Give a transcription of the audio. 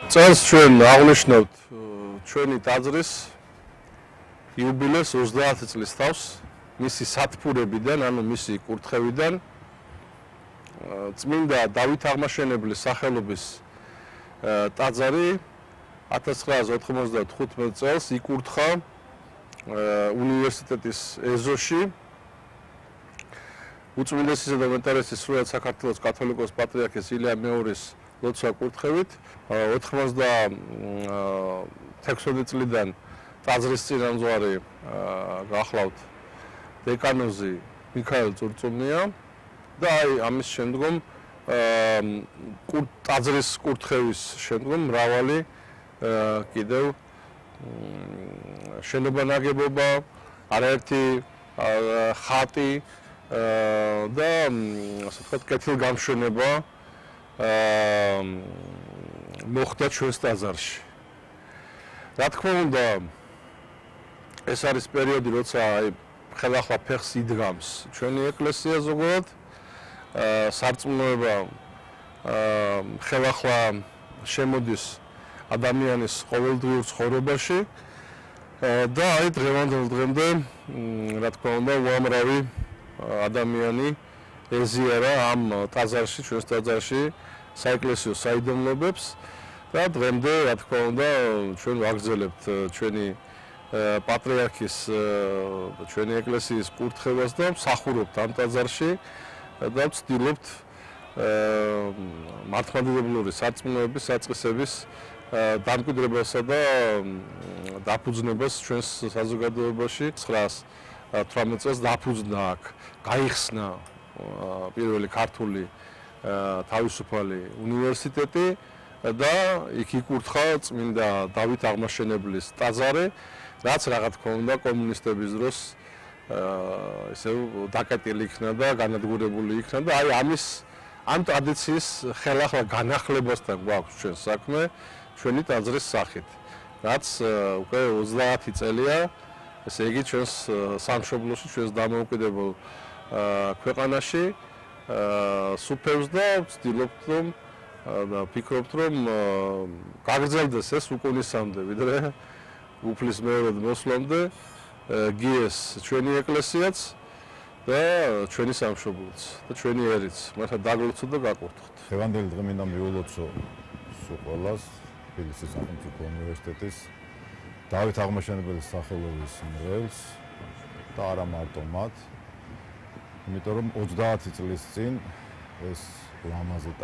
წელს ჩვენ აღნიშნავთ ჩვენი ტაძრის იუბილეს 30 წლის თავს მისი სათფურებიდან, ანუ მისი კურთხევიდან წმინდა დავით აღმაშენებლის სახელობის ტაძარი 1995 წელს იკურთხა უნივერსიტეტის ეზოში უწმინდესისა და უმეტარესის სრულიად საქართველოს კათოლიკოს პატრიარქის ილია მეორის ლოცვა კურთხევით 96 წლიდან ტაძრის წინამძღვარი გახლავთ დეკანოზი მიქაელ წურწუმია და ამის შემდგომ ტაძრის კურთხევის შემდგომ მრავალი კიდევ შენობა ნაგებობა არაერთი ხატი და ასე ვთქვათ კეთილგამშვენება მოხდა ჩვენს ტაძარში. რა თქმა უნდა, ეს არის პერიოდი, როცა ხელახლა ფეხს იდგამს ჩვენი ეკლესია ზოგადად, სარწმუნოება ხელახლა შემოდის ადამიანის ყოველდღიურ ცხოვრებაში და აი დღევანდელ დღემდე, რა თქმა უნდა, უამრავი ადამიანი ეზიარა ამ ტაძარში, ჩვენს ტაძარში საეკლესიო საიდუმლოებებს და დღემდე, რა თქმა უნდა, ჩვენ ვაგრძელებთ ჩვენი პატრიარქის ჩვენი ეკლესიის კურთხევას და მსახურობთ ამ ტაძარში და ვცდილობთ მართლმადიდებლური სარწმუნოების საწყისების დამკვიდრებასა და დაფუძნებას ჩვენს საზოგადოებაში 918 წელს დაფუძნა აქ, გაიხსნა პირველი ქართული თავისუფალი უნივერსიტეტი და იქ იკურთხა წმინდა დავით აღმაშენებლის ტაძარი, რაც რა თქმა უნდა კომუნისტების დროს ისევ დაკეტილი იქნა და განადგურებული იქნა და აი ამ ტრადიციის ხელახლა განახლებასთან გვაქვს ჩვენ საქმე ჩვენი ტაძრის სახით, რაც უკვე 30 წელია, ესე იგი ჩვენს სამშობლოში, ჩვენს დამოუკიდებელ ქვეყანაში სუფევს და ვცდილობთ რომ და ვფიქრობთ რომ გაგრძელდეს ეს უკუნისამდე, ვიდრე უფლის მეორედ მოსვლამდე გიეს ჩვენი ეკლესიაც და ჩვენი სამშობლოც და ჩვენი ერიც, მართლა დაგლოცოთ და გაკვირთხოთ. დღევანდელი დღე მინდა მიულოცო სულ ყველას თბილისის სახელმწიფო უნივერსიტეტის დავით აღმაშენებლის სახელობის მრევლს და არა მარტო მათ, იმიტომ რომ 30 წლის წინ ეს ლამაზი